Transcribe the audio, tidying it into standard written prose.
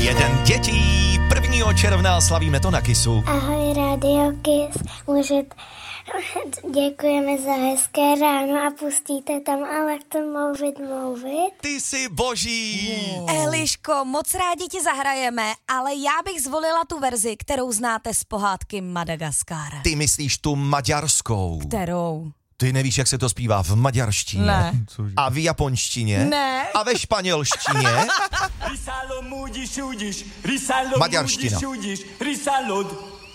jeden dětí. 1. června slavíme to na Kissu. Ahoj, Radio Kiss. Děkujeme za hezké ráno a pustíte tam Mluvit. Ty jsi boží. Eliško, moc rádi ti zahrajeme, ale já bych zvolila tu verzi, kterou znáte z pohádky Madagaskar. Ty myslíš tu maďarskou. Kterou? Ty nevíš, jak se to zpívá v maďarštině? Ne. A v japonštině? Ne. A ve španělštině? Maďarština.